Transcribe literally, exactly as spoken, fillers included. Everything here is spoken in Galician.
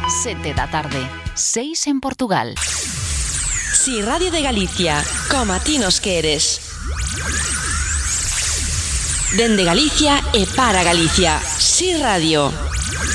Sete da tarde, seis en Portugal. Si Radio de Galicia, como a ti nos queres. Dende Galicia e para Galicia. Si Radio.